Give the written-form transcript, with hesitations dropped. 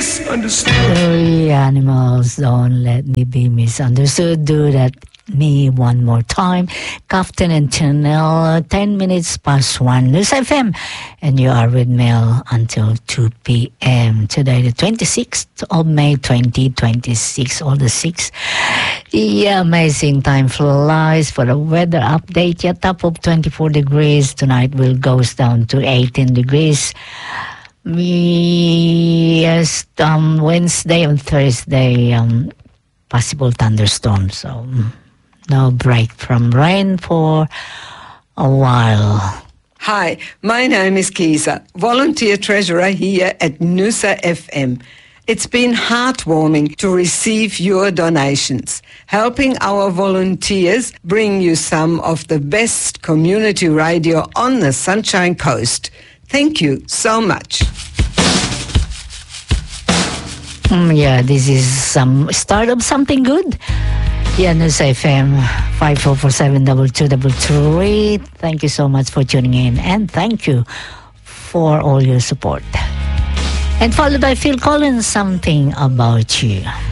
misunderstood. Oh, animals, don't let me be misunderstood. Do that me one more time. Captain and Channel, 10 minutes past 1. News FM. And you are with Mel until 2 p.m. Today, the 26th of May, 2026. All the 6. Yeah, amazing time flies. For the weather update, yeah, top of 24 degrees. Tonight will goes down to 18 degrees. Yes, Wednesday and Thursday, possible thunderstorms. So no break from rain for a while. Hi, my name is Kisa, volunteer treasurer here at Noosa FM. It's been heartwarming to receive your donations, helping our volunteers bring you some of the best community radio on the Sunshine Coast. Thank you so much. Yeah, this is some start of something good. Yeah, News FM 54472233. Thank you so much for tuning in, and thank you for all your support. And followed by Phil Collins, Something About You.